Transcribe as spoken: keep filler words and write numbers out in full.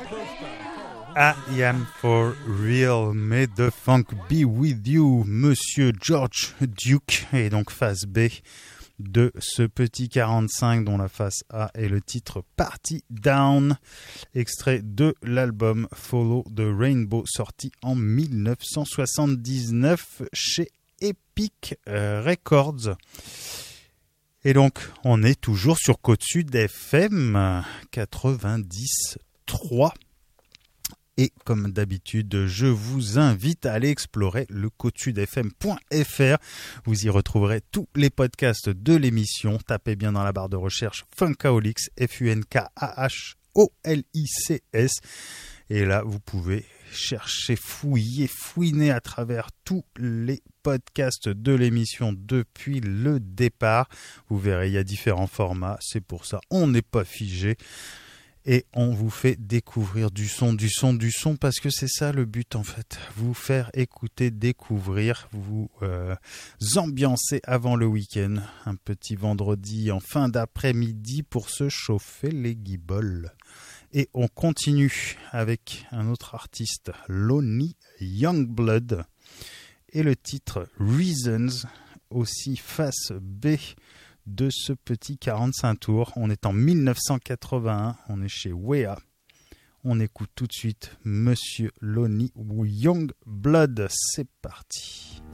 I am for real, may the funk be with you, Monsieur George Duke, et donc face B de ce petit quarante-cinq dont la face A est le titre Party Down, extrait de l'album Follow the Rainbow sorti en dix-neuf cent soixante-dix-neuf chez Epic Records. Et donc on est toujours sur Côte Sud F M quatre-vingt-dix trois. Et comme d'habitude, je vous invite à aller explorer le côte sud f m point f r. Vous y retrouverez tous les podcasts de l'émission. Tapez bien dans la barre de recherche Funkaholics, F U N K A H O L I C S. Et là, vous pouvez chercher, fouiller, fouiner à travers tous les podcasts de l'émission depuis le départ. Vous verrez, il y a différents formats. C'est pour ça, on n'est pas figé. Et on vous fait découvrir du son, du son, du son, parce que c'est ça le but en fait. Vous faire écouter, découvrir, vous euh, ambiancer avant le week-end. Un petit vendredi en fin d'après-midi pour se chauffer les guibolles. Et on continue avec un autre artiste, Lonnie Youngblood. Et le titre Reasons, aussi face B de ce petit quarante-cinq tours. On est en dix-neuf cent quatre-vingt-un, on est chez Wea. On écoute tout de suite Monsieur Lonnie Youngblood. C'est parti.